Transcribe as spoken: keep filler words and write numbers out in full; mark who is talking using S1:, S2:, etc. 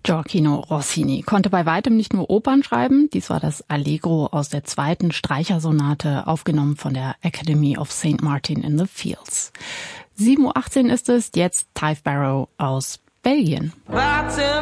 S1: Gioachino Rossini konnte bei weitem nicht nur Opern schreiben. Dies war das Allegro aus der zweiten Streichersonate, aufgenommen von der Academy of Saint Martin in the Fields. sieben Uhr achtzehn ist es, jetzt Tyve Barrow aus Belgien.